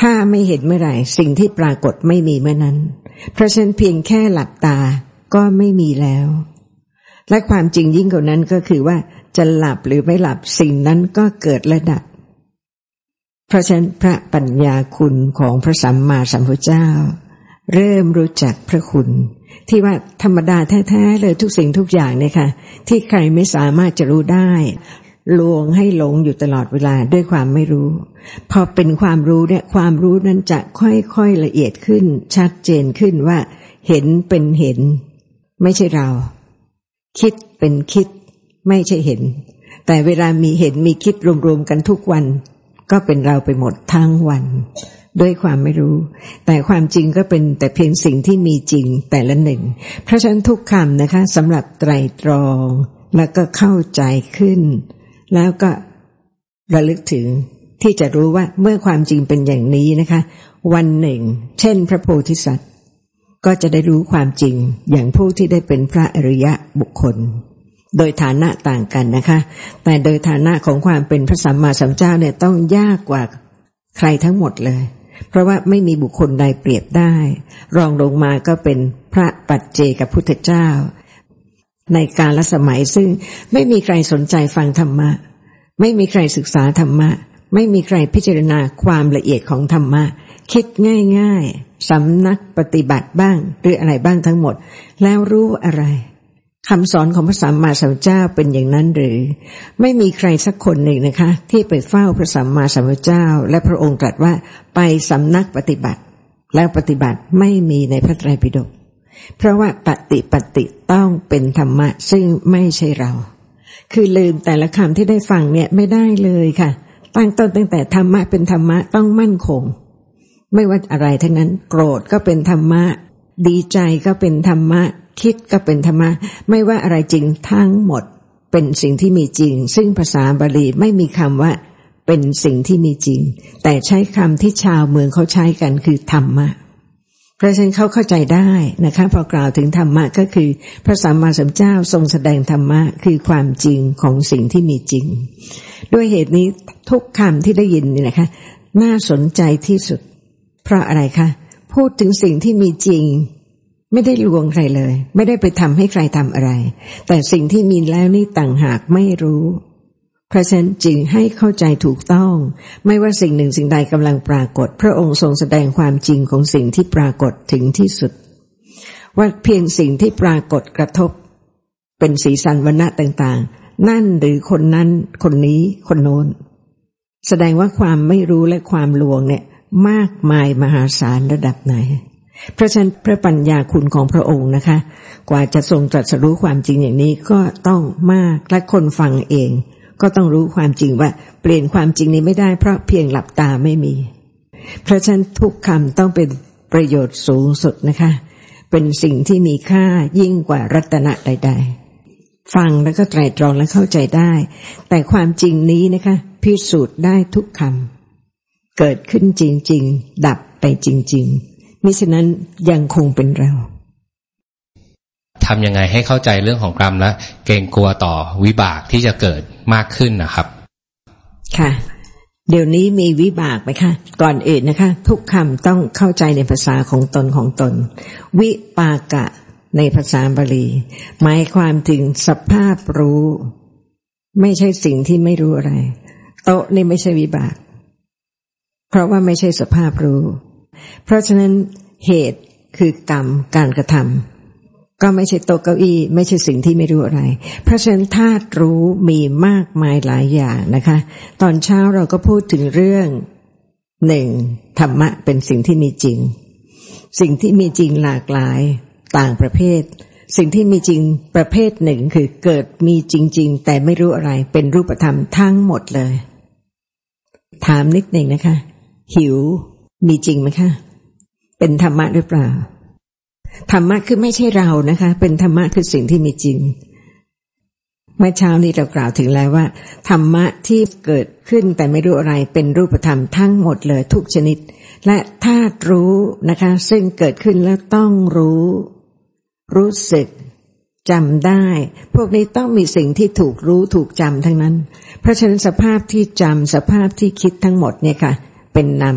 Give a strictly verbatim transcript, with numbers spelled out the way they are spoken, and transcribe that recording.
ถ้าไม่เห็นเมื่อไหร่สิ่งที่ปรากฏไม่มีเมื่อนั้นเพราะฉะนั้นเพียงแค่หลับตาก็ไม่มีแล้วและความจริงยิ่งกว่านั้นก็คือว่าจะหลับหรือไม่หลับสิ่งนั้นก็เกิดและดับเพราะฉะนั้นพระปัญญาคุณของพระสัมมาสัมพุทธเจ้าเริ่มรู้จักพระคุณที่ว่าธรรมดาแท้ๆเลยทุกสิ่งทุกอย่างเนี่ยค่ะที่ใครไม่สามารถจะรู้ได้ลวงให้หลงอยู่ตลอดเวลาด้วยความไม่รู้พอเป็นความรู้เนี่ยความรู้นั้นจะค่อยๆละเอียดขึ้นชัดเจนขึ้นว่าเห็นเป็นเห็นไม่ใช่เราคิดเป็นคิดไม่ใช่เห็นแต่เวลามีเห็นมีคิดรวมๆกันทุกวันก็เป็นเราไปหมดทั้งวันด้วยความไม่รู้แต่ความจริงก็เป็นแต่เพียงสิ่งที่มีจริงแต่ละหนึ่งเพราะฉะนั้นทุกคำนะคะสำหรับไตรตรองแล้วก็เข้าใจขึ้นแล้วก็ระลึกถึงที่จะรู้ว่าเมื่อความจริงเป็นอย่างนี้นะคะวันหนึ่งเช่นพระโพธิสัตว์ก็จะได้รู้ความจริงอย่างผู้ที่ได้เป็นพระอริยะบุคคลโดยฐานะต่างกันนะคะแต่โดยฐานะของความเป็นพระสัมมาสัมพุทธเจ้าเนี่ยต้องยากกว่าใครทั้งหมดเลยเพราะว่าไม่มีบุคคลใดเปรียบได้รองลงมาก็เป็นพระปัจเจกพุทธเจ้าในกาลสมัยซึ่งไม่มีใครสนใจฟังธรรมะไม่มีใครศึกษาธรรมะไม่มีใครพิจารณาความละเอียดของธรรมะคิดง่ายๆสำนักปฏิบัติบ้างหรืออะไรบ้างทั้งหมดแล้วรู้อะไรคำสอนของพระสัมมาสัมพุทธเจ้าเป็นอย่างนั้นหรือไม่มีใครสักคนหนึ่งนะคะที่ไปเฝ้าพระสัมมาสัมพุทธเจ้าและพระองค์ตรัสว่าไปสำนักปฏิบัติแล้วปฏิบัติไม่มีในพระไตรปิฎกเพราะว่าปฏิปฏิต้องเป็นธรรมะซึ่งไม่ใช่เราคือลืมแต่ละคำที่ได้ฟังเนี่ยไม่ได้เลยค่ะตั้งต้นตั้งแต่ธรรมะเป็นธรรมะต้องมั่นคงไม่ว่าอะไรทั้งนั้นโกรธก็เป็นธรรมะดีใจก็เป็นธรรมะคิดก็เป็นธรรมะไม่ว่าอะไรจริงทั้งหมดเป็นสิ่งที่มีจริงซึ่งภาษาบาลีไม่มีคำว่าเป็นสิ่งที่มีจริงแต่ใช้คำที่ชาวเมืองเขาใช้กันคือธรรมะเพราะฉะนั้นเขาเข้าใจได้นะคะพอกล่าวถึงธรรมะก็คือพระสัมมาสัมพุทธเจ้าทรงแสดงธรรมะคือความจริงของสิ่งที่มีจริงด้วยเหตุนี้ทุกคำที่ได้ยินนี่นะคะน่าสนใจที่สุดเพราะอะไรคะพูดถึงสิ่งที่มีจริงไม่ได้ลวงใครเลยไม่ได้ไปทำให้ใครทำอะไรแต่สิ่งที่มีแล้วนี่ต่างหากไม่รู้เพราะฉะนั้นจึงให้เข้าใจถูกต้องไม่ว่าสิ่งหนึ่งสิ่งใดกำลังปรากฏพระองค์ทรงแสดงความจริงของสิ่งที่ปรากฏถึงที่สุดว่าเพียงสิ่งที่ปรากฏกระทบเป็นสีสันวรรณะต่างๆนั่นหรือคนนั้นคนนี้คนโน้นแสดงว่าความไม่รู้และความลวงเนี่ยมากมายมหาศาลระดับไหนเพราะฉะนั้นพระปัญญาคุณของพระองค์นะคะกว่าจะทรงตรัสรู้ความจริงอย่างนี้ก็ต้องมากและคนฟังเองก็ต้องรู้ความจริงว่าเปลี่ยนความจริงนี้ไม่ได้เพราะเพียงหลับตาไม่มีเพราะฉะนั้นทุกคำต้องเป็นประโยชน์สูงสุดนะคะเป็นสิ่งที่มีค่ายิ่งกว่ารัตนะใดๆฟังแล้วก็ไตร่ตรองและเข้าใจได้แต่ความจริงนี้นะคะพิสูจน์ได้ทุกคำเกิดขึ้นจริงๆดับไปจริงๆมิฉะนั้นยังคงเป็นเราทำยังไงให้เข้าใจเรื่องของกรรมและเกรงกลัวต่อวิบากที่จะเกิดมากขึ้นนะครับค่ะเดี๋ยวนี้มีวิบากไหมคะก่อนอื่นนะคะทุกคำต้องเข้าใจในภาษาของตนของตนวิปากะในภาษาบาลีหมายความถึงสภาพรู้ไม่ใช่สิ่งที่ไม่รู้อะไรโต๊ะนี่ไม่ใช่วิบากเพราะว่าไม่ใช่สภาพรู้เพราะฉะนั้นเหตุคือกรรมการกระทำก็ไม่ใช่โต๊ะเก้าอี้ไม่ใช่สิ่งที่ไม่รู้อะไรเพราะฉะนั้นธาตุรู้มีมากมายหลายอย่างนะคะตอนเช้าเราก็พูดถึงเรื่องหนึ่งธรรมะเป็นสิ่งที่มีจริงสิ่งที่มีจริงหลากหลายต่างประเภทสิ่งที่มีจริงประเภทหนึ่งคือเกิดมีจริงๆแต่ไม่รู้อะไรเป็นรูปธรรมทั้งหมดเลยถามนิดหนึ่งนะคะหิวมีจริงไหมคะเป็นธรรมะหรือเปล่าธรรมะคือไม่ใช่เรานะคะเป็นธรรมะคือสิ่งที่มีจริงเมื่อเช้านี้เรากล่าวถึงแล้วว่าธรรมะที่เกิดขึ้นแต่ไม่รู้อะไรเป็นรูปธรรมทั้งหมดเลยทุกชนิดและธาตุรู้นะคะซึ่งเกิดขึ้นแล้วต้องรู้รู้สึกจำได้พวกนี้ต้องมีสิ่งที่ถูกรู้ถูกจำทั้งนั้นเพราะฉะนั้นสภาพที่จำสภาพที่คิดทั้งหมดเนี่ยค่ะเป็นนาม